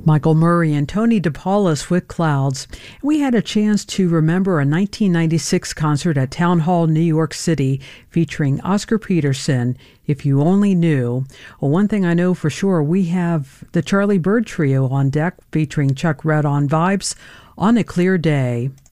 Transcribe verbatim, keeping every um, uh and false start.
Michael Murray and Tony DePaulis with Clouds. We had a chance to remember a nineteen ninety-six concert at Town Hall, New York City, featuring Oscar Peterson, If You Only Knew. Well, one thing I know for sure, we have the Charlie Byrd Trio on deck, featuring Chuck Red on vibes on a clear day.